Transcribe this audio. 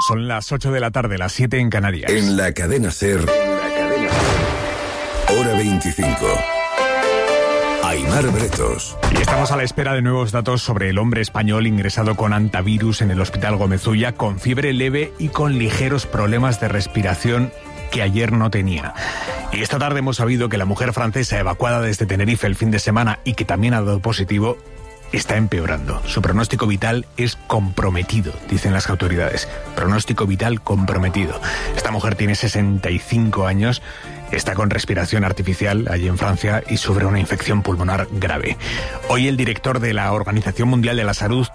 Son las 8 de la tarde, las 7 en Canarias. En la cadena SER, hora 25. Aimar Bretos. Y estamos a la espera de nuevos datos sobre el hombre español ingresado con hantavirus en el Hospital Gómez Ulla, con fiebre leve y con ligeros problemas de respiración que ayer no tenía. Y esta tarde hemos sabido que la mujer francesa evacuada desde Tenerife el fin de semana y que también ha dado positivo está empeorando. Su pronóstico vital es comprometido, dicen las autoridades. Pronóstico vital comprometido. Esta mujer tiene 65 años, está con respiración artificial allí en Francia y sufre una infección pulmonar grave. Hoy el director de la Organización Mundial de la Salud